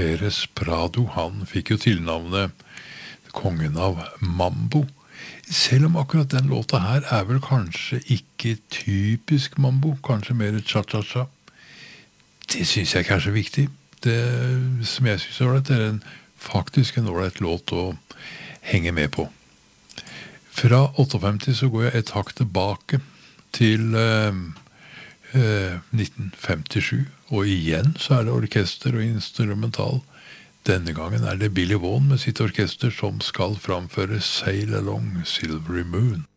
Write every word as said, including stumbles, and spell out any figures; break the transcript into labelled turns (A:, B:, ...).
A: Pérez Prado, han fikk jo tilnavnet kongen av mambo. Selv om akkurat den låta her er vel kanskje ikke typisk mambo, kanskje mer cha-cha-cha. Det synes jeg ikke er så viktig. Det som jeg synes er det, er en, faktisk en ålreit låt å henge med på. Fra femtiåtte så går jeg et hakk tilbake til eh, eh, nitten femtisju, og igjen så er det orkester og instrumental. Denne gangen er det Billy Vaughan med sitt orkester som skal framføre Sail Along Silvery Moon.